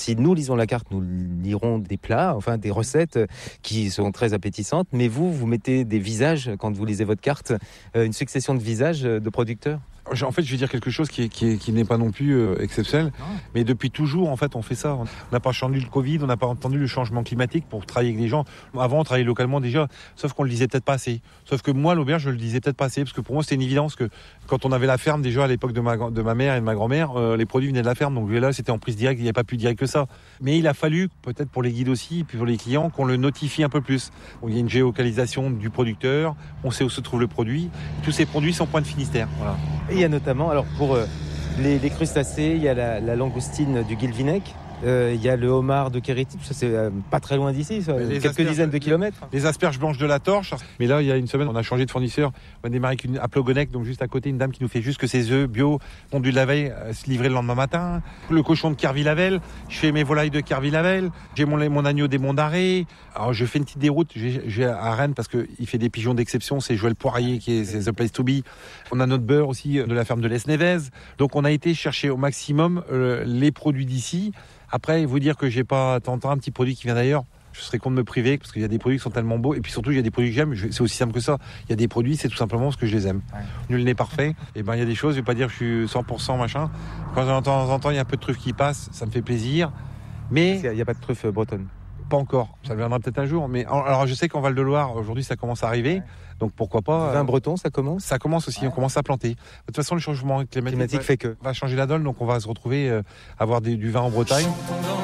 si nous lisons la carte, nous lirons des plats, enfin des recettes qui sont très appétissantes. Mais vous mettez des visages quand vous lisez votre carte, une succession de visages de producteurs. En fait, je vais dire quelque chose qui n'est pas non plus exceptionnel, mais depuis toujours, en fait, on fait ça. On n'a pas entendu le Covid, on n'a pas entendu le changement climatique pour travailler avec des gens. Avant, on travaillait localement déjà, sauf qu'on le disait peut-être pas assez. Sauf que moi, l'auberge, je le disais peut-être pas assez, parce que pour moi, c'était une évidence que quand on avait la ferme, déjà à l'époque de ma mère et de ma grand-mère, les produits venaient de la ferme, donc là, c'était en prise directe, il n'y avait pas plus direct que ça. Mais il a fallu, peut-être pour les guides aussi, et puis pour les clients, qu'on le notifie un peu plus. Il y a une géolocalisation du producteur, on sait où se trouve le produit. Tous ces produits sont point de Finistère. Voilà. Et il y a notamment, alors pour les crustacés, il y a la langoustine du Guilvinec, il y a le homard de Quéréty, ça c'est pas très loin d'ici, quelques dizaines de kilomètres. Les asperges blanches de la Torche, mais là il y a une semaine on a changé de fournisseur, on a démarré avec à Plogonec, donc juste à côté une dame qui nous fait juste que ses œufs bio pondus de la veille, se livrer le lendemain matin. Le cochon de Kerville-Lavel, je fais mes volailles de Kerville-Lavel, j'ai mon agneau des Monts d'Arrée. Alors je fais une petite déroute, j'ai à Rennes parce qu'il fait des pigeons d'exception, c'est Joël Poirier qui est The Place to Be. On a notre beurre aussi de la ferme de l'Esnevez. Donc on a été chercher au maximum les produits d'ici. Après, vous dire que j'ai pas tenté un petit produit qui vient d'ailleurs, je serais con de me priver parce qu'il y a des produits qui sont tellement beaux et puis surtout il y a des produits que j'aime, c'est aussi simple que ça. Il y a des produits, c'est tout simplement parce que je les aime. Ouais. Nul n'est parfait. Et ben il y a des choses, je vais pas dire que je suis 100% machin. Quand de temps en temps il y a un peu de truffes qui passent, ça me fait plaisir. Mais il y a pas de truffe bretonne. Pas encore. Ça viendra peut-être un jour. Mais alors je sais qu'en Val-de-Loire aujourd'hui ça commence à arriver. Ouais. Donc pourquoi pas. Vin breton, ça commence. Ça commence aussi. Ouais. On commence à planter. De toute façon le changement climatique fait que va changer la donne. Donc on va se retrouver avoir du vin en Bretagne.